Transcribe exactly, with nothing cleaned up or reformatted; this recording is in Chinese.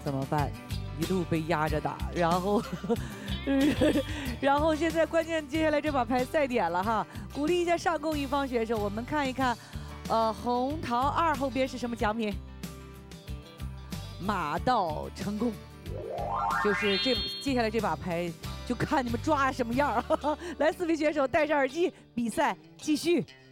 怎么办？一路被压着打，然后，然后现在关键接下来这把牌赛点了哈，鼓励一下上供一方选手，我们看一看，呃，红桃二后边是什么奖品？马到成功，就是这接下来这把牌就看你们抓什么样儿。来，四位选手戴上耳机，比赛继续。